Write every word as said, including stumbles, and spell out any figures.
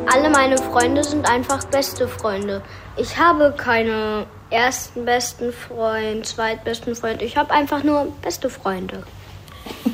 Alle meine Freunde sind einfach beste Freunde. Ich habe keine ersten besten Freund, zweitbesten Freund. Ich habe einfach nur beste Freunde.